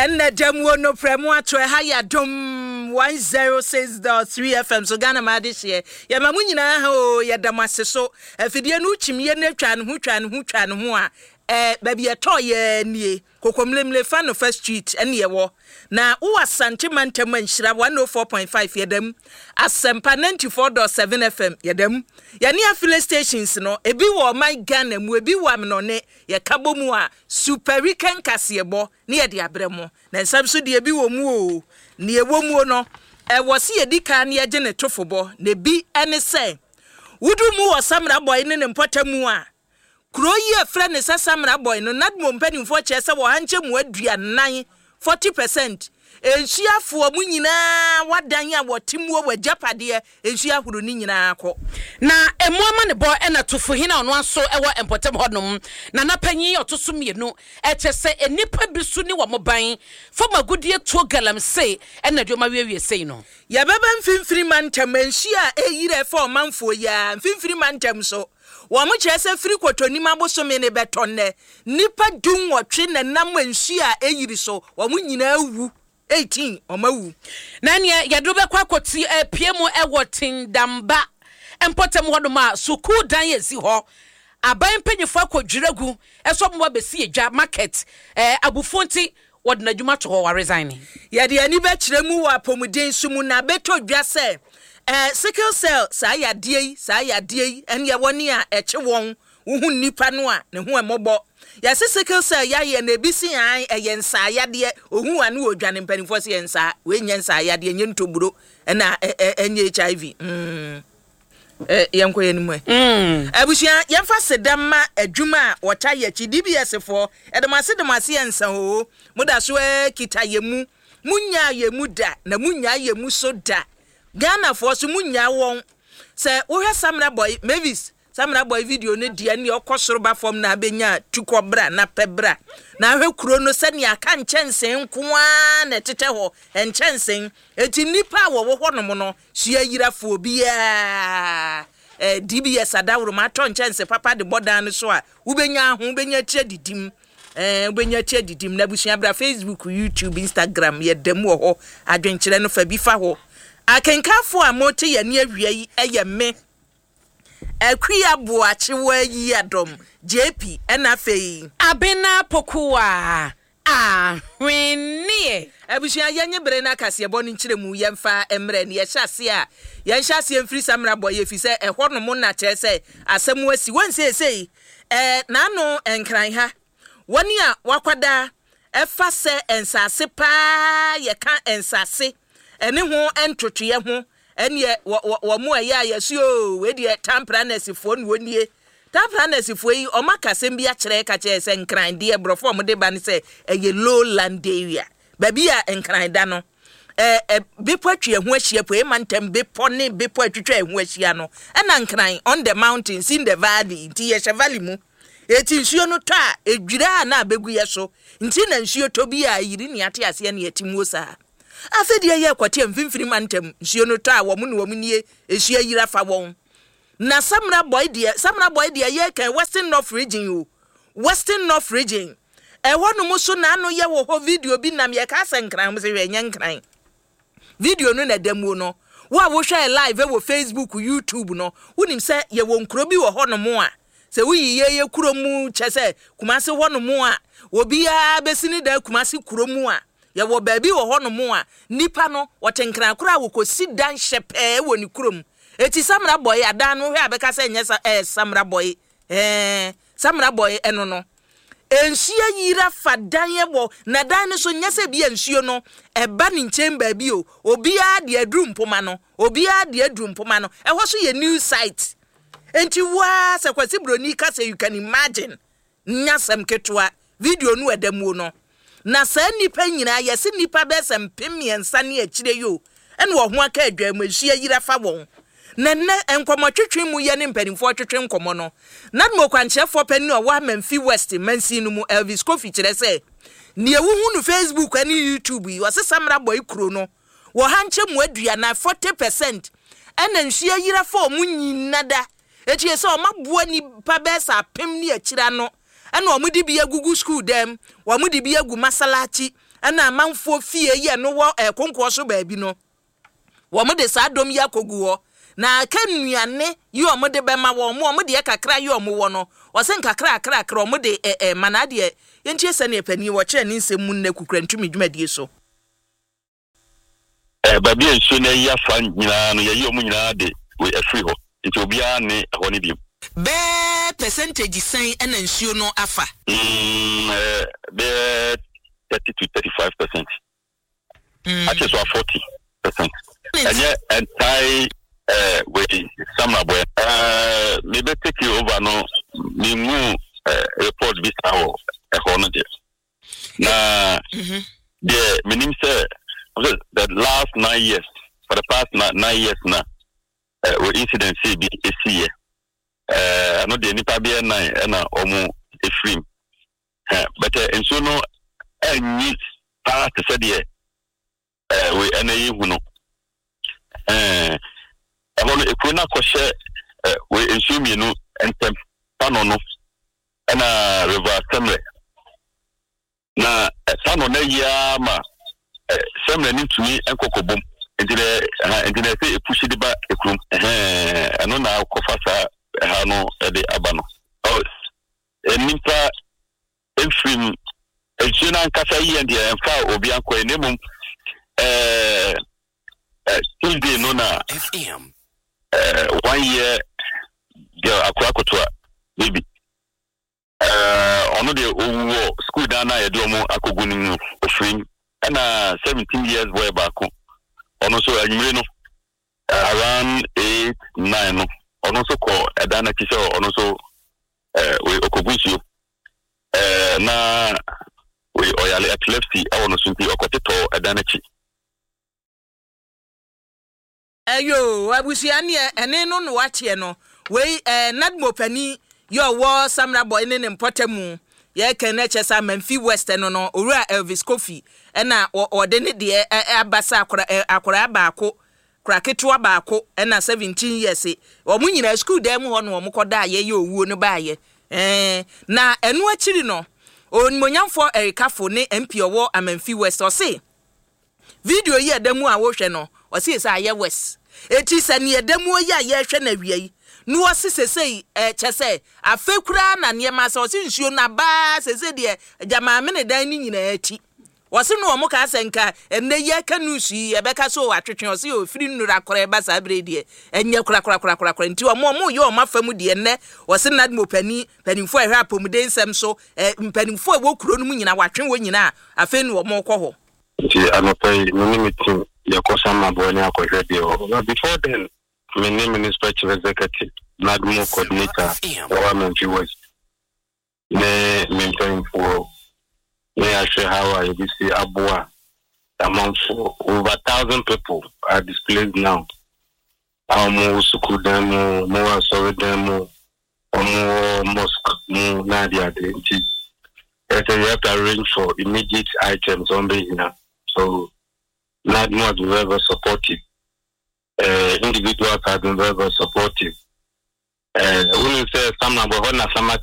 Enne demu no premu atwe ha ya dom 106.3 FM so Ghana ma de hye. Ya mamu nyina ha o ya damase so. Afidie no chimye na twa ne ho a baby eto ye nie. Kokomlemle fa no first street ene ye wo. Na wo asante mantem anhira 104.5 yedam. Asempa 94.7 FM yedam. Ya ne affiliate stations no ebi wo my Ghana mu ebi wo amnone ye kabo mu a super weekend kasebo ne ye de abremo. Na nsam so de ebi wo mu o. Ne ye wo mu no wo se ye dika ne ye gye ne tofobo ne bi ene se. Wudu mu wo samra boy ne mpotamu a kuro yi afra ne sasamra boy no nadmo mpanimfo che se wo hanche mu aduanan 40%. Ensuafo mu nyina wadan a wotimuo wajapade ensuahuru ni nyina akọ na emuama ne boy na tofo hina ono aso ewo empotem hodnom na napanyi otoso mienu echese enipa bisu ni wo moban foma gudie to galamse na dioma wiewie sei no ya baba mfimfiri mantam enhia eyire fa manfo ya mfimfiri mantam so wo mo kyese firi kotoni mabosome ne betonne nipa dun wotwe na nam enhia eyiri so wo mo nyina awu 18 omawu nane yadrobe kwa koti piemu tindamba empotem hodoma suku dan yesi ho aban penyefo akwadwiragu eso mo besi edwa market abufonti wodna dwuma to ho wa resign yade ani be kiremu wa pomuden sumu na beto dwa se sickle cell sa yadie ene woni a eche won wo nipa no a ne ho emobo ya sickle cell ya ye na ebisi an eyensa yade ohu anu odwane mpanifo se yensa we nyensa yade nye ntoburo na enye HIV yanko yenimu abusia yemfa sedama adwuma wota ye chi DBS fo edemase yensa o muda so kita yemu munya yemu da na munya yemu so da Ghana fo so munya won se wo hwe Samra Boy Mavis Samra Boy video ne dia ne okosoro ba fom na abenya tukobra na pebra na hwe kuro no se ne aka nchensen nkoa na tete ho enchensen eti nipa wo honom no hia yirafo bia DBS adawro ma to nchense papa de bodan so a ubenya ho ubenya tie didim ubenya tie didim na busua bra Facebook YouTube Instagram ye dem wo ho adwenkyere no fa bi fa ho akenkafo a mote ye ne awie eye me Akuya buachi wa yi adom JP enafei abena pokuwa hwenie abusia yenye bere na kase bo ni nkiremu yemfa emre ne yehase a yenhyase emfiri Samra Boy efise ehwonom na kyerese asemu asi wonsesei na no enkran ha woni a wakwada efa se ensase pa ye ka ensase ene ho entotoye ho enye wo mu aya yesuo we de tampraness fo no nie tampraness fo yi o makasem bi a kire ka kire se nkran de brofo mo de ba ne se eye lowland area baby a nkran da no bepo atwe ho ahia po e mantem bepo ne bepo atwetwa ho ahia no na nkran on the mountains in the valley ti ye valley mu eti nsuo no ta edwira na abegu ye so nti na nsuo to bi a yiri ne ate ase ne yetimuo sa afedie ye kwate mfimfiri mantem nsuo no ta wo mu ne wo mu nie esuo yira fa won na Samra Boy dia ye kan Western North region ehonu mu so na no ye wo ho video bi nam ye ka senkran mu se hwenye nkran video no na damu no wo hwe live wo Facebook YouTube no wonim se ye wo nkro bi wo hono mu a se wuyi ye kuro mu chese kumase hono mu a obi a besini da kumase kuro mu a ye wo baabi wo hono mu a nipa no wotenkran kura wo kosi dan hyepe wo ni kurom eti Samra Boy adan no hwe abeka se nyesa Samra Boy Samra Boy eno no ensuo yira fadan ye bo na dan so nyesa bi ensuo no eba ni nchen baabi o obi a de aduru mpoma no ehwo so ye new site enti wa se kwasi broni ka se you can imagine nyasam ketwa video no edamu no na sa nipa nyina yesi nipa besem pemiensa ne akire yo ene wo ho aka adwam ahia yira fa won nenne enkomotwetwe mu ye ne mpanimfo twetwe nkomo no na mo kwankyefo pani o wa Memphis West mansi no mu Elvis Kofi kire se ne ewu nu Facebook ani YouTube yi wose Samra Boy kuro no wo hanche mu adua na 40% ene nhia yira fa mu nyinada etie se o maboa ni pa besa pem ne akira no ene o mu di bi agugu school dem wo mu di bi agu masalachi ana amanfo fie ye no wo konko so baabi no wo mo de saa dom ya kogu ho na kanuane yi o mo de bema wo mo de kakra yi o mo wo no o se nkakra o mo de manade ye ntie se ne pani wo kire ne nsem mu na kukura ntumi dwumadie so babi enso na ya fa nyina no ye o mo nyina de we afri ho nti obia ne ho ne bi be percentage sen na nsuo no afa be 30 to 35%. Actually, so 40%. And yet, entire with some boy, maybe take you over. No, me move report this hour. Now, the meaning say the last 9 years, for the past 9 years now, we incident CBC. I know the nipa be 9 and almost a free. But and so no. And part to say we any who know. I want to kuna kwashe we ensure no entem pano no na river semre na pano na ya ma semre ni tumi enkokobom entine say e push the ba ekrum eno na kofasa ha no e de abano oh enipa enfim Ejuna nkasa yi and the emfa obi anko enemu Tuesday no na FM 1 year girl akwakotoa baby ono de owo school down na yedo mo akoguni mu ofrim na 17 years boy baako ono so anyire no around 8 9 no ono so ko edana kise ono so we okogunsuo na we oyale epilepsy awono sunti okoteto edanachi ayo abusiani ene no no wache no we nadmo pani yo wo samra boy ne mpotemu ye kene chesa Manfi West no owura Elvis Kofi na ode ne de abasa akora baako kraketo baako na 17 years omu nyina school dem ho no omukoda ye owuo no baaye na enu akiri no onmonyamfo Erikafo ne MP owo Manfi West o se video yi adamu a wo hwe no o se sa ye West eti se ne adamu yi a ye hwe na wiei nu o se sesei chese afekura na ne ma se o se nsuo na ba sese de jama me ne dan ni nyina ati o se no o ka asenka enne ye kanusu ye beka so atwetwe o se o firi nura kora ba sa brede enye kora nti o mo ye o mafamu de enne o se nadmo panimfo ehwa apomuden nsem so panimfo e wo kuro no mu nyina watwe wo nyina afa nu o mo kɔ ho nti anopai me meeting ya kosa mabone akohwe de before then my name is Chief Executive Nadmo coordinator for Manfi West ne mentoring for we actually how I see Abua among over 1,000 people are displaced now. More school demo, more sorry demo, more mosque, more Nadia. You have to arrange for immediate items on the here. So Nadmo has been very supportive. Individuals have been very supportive. When you say some number,